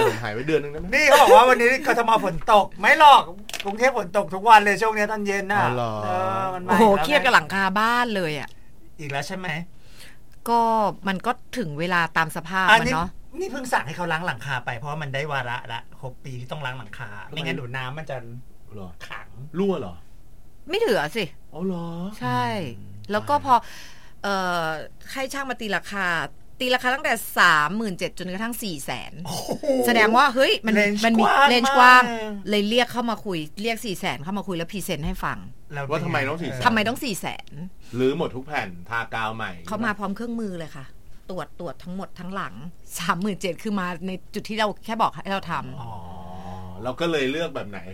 ผมหายไปเดือนนึงนะนี่เขาบอกว่าวันนี้กทมฝนตกไม่หรอกกรุงเทพฝนตกทุกวันเลยช่วงนี้ตอนเย็นน่ะมันโอ้โหเครียดกับหลังคาบ้านเลยอ่ะอีกแล้วใช่ไหมก็มันก็ถึงเวลาตามสภาพมันเนาะนี่เพิ่งสั่งให้เขาล้างหลังคาไปเพราะมันได้วาระละครบปีที่ต้องล้างหลังคาไม่งั้นเดี๋ยวน้ำมันจะขังรั่วเหรอไม่เหลือสิอ๋อเหรอใช่แล้วก็พอให้ช่างมาตีราคาตั้งแต่ 37,000 จนกระทั่ง 400,000 แสดงว่าเฮ้ยมันมีเลนส์กว้างเลยเรียกเข้ามาคุยเรียก 400,000 เข้ามาคุยแล้วพรีเซนต์ให้ฟังว่าทำไมต้อง 400,000 หรือหมดทุกแผ่นทากาวใหม่เขามาพร้อมเครื่องมือเลยค่ะตรวจทั้งหมดทั้งหลัง 37,000 คือมาในจุดที่เราแค่บอกให้เราทำอ๋อเราก็เลยเลือกแบบไหน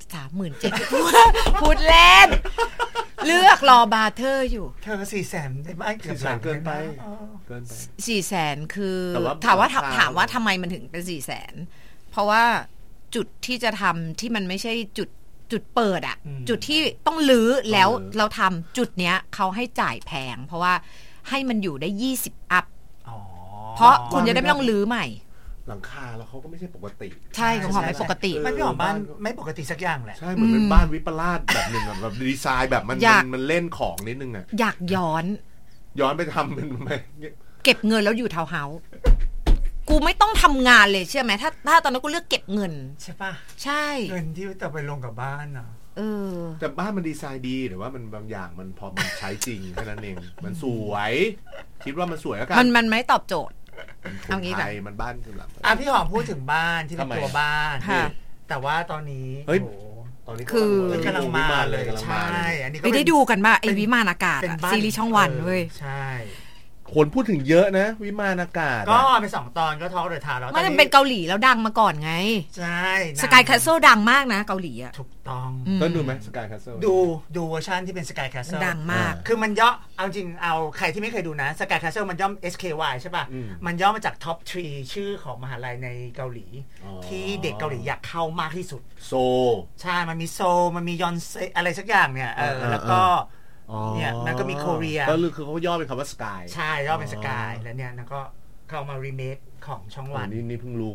37,000 พูดเล่นเลือกรอบาร์เทอร์อยู่เธอ 400,000 ได้ไหมเกินไป 400,000 คือถามว่าทำไมมันถึงเป็น 400,000 เพราะว่าจุดที่จะทำที่มันไม่ใช่จุดเปิดอะจุดที่ต้องรื้อแล้วเราทำจุดเนี้ยเขาให้จ่ายแพงเพราะว่าให้มันอยู่ได้20อัพเพราะคุณจะได้ไม่ต้องรื้อใหม่หลังคาแล้วเขาก็ไม่ใช่ปกติใช่ของไม่ปกติไม่ของบ้านไม่ปกติสักอย่างแหละใช่เหมือนเป็นบ้านวิปลาสแบบนึงแบบดีไซน์แบบมันเล่นของนิดนึงอ่ะอยากย้อนไปทำเป็นเก็บเงินแล้วอยู่ทาวน์เฮาส์กูไม่ต้องทำงานเลยเชื่อไหมถ้าตอนนั้นกูเลือกเก็บเงินใช่ป่ะใช่เงินที่จะไปลงกับบ้านเนาะแต่บ้านมันดีไซน์ดีแต่ว่ามันบางอย่างมันพอมันใช้จริงแค่นั้นเองมันสวยคิดว่ามันสวยแล้วกันมันไม่ตอบโจทย์เอางี้แบบมันบ้านคือหลังพี่หอมพูดถึงบ้านที่เป็นตัวบ้านแต่ว่าตอนนี้คือกำลังมาเลยใช่อันนี้ไม่ได้ดูกันป่ะไอวิมานอากาศซีรีส์ช่องวันเว้ยใช่คนพูดถึงเยอะนะวิมานอากาศก็ไป2 ตอนก็ท้อเดือดทาแล้วมันเป็นเกาหลีแล้วดังมาก่อนไงใช่สกายแคสเซิลดังมากนะเกาหลีอ่ะถูกต้องต้นดูไหมสกายแคสเซิลดูเวอร์ชันที่เป็นสกายแคสเซิลดังมากคือมันย่อเอาจริงเอาใครที่ไม่เคยดูนะสกายแคสเซิลมันย่อ SKY ใช่ป่ะมันย่อมาจากท็อป3ชื่อของมหาลัยในเกาหลีที่เด็กเกาหลีอยากเข้ามากที่สุดโซใช่มันมีโซมันมียอนเซอะไรสักอย่างเนี่ยแล้วก็เนี่ยมันก็มีโคเรียก็คือเขาย่อเป็นคำว่าสกายใช่ย่อเป็นสกายแล้วเนี่ยนั่นก็เข้ามารีเมคของช่องวันนี่เพิ่งรู้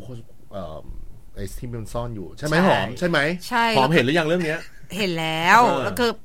ไอ้ที่มันซ่อนอยู่ใช่ไหมหอมใช่ไหมหอมเห็นหรือยังเรื่องนี้เห็นแล้วคือ